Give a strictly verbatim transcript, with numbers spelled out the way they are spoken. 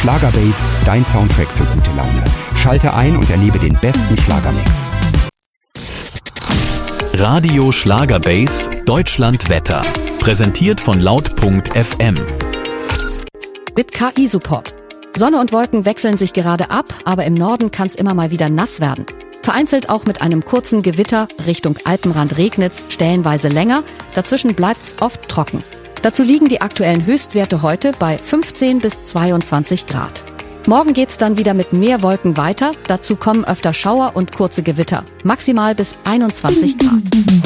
Schlagerbase, dein Soundtrack für gute Laune. Schalte ein und erlebe den besten Schlagermix. Radio Schlagerbase Deutschland Wetter. Präsentiert von laut punkt f m. Mit K I-Support. Sonne und Wolken wechseln sich gerade ab, aber im Norden kann es immer mal wieder nass werden. Vereinzelt auch mit einem kurzen Gewitter, Richtung Alpenrand regnet's stellenweise länger, dazwischen bleibt's oft trocken. Dazu liegen die aktuellen Höchstwerte heute bei fünfzehn bis zweiundzwanzig Grad. Morgen geht's dann wieder mit mehr Wolken weiter, dazu kommen öfter Schauer und kurze Gewitter, maximal bis einundzwanzig Grad.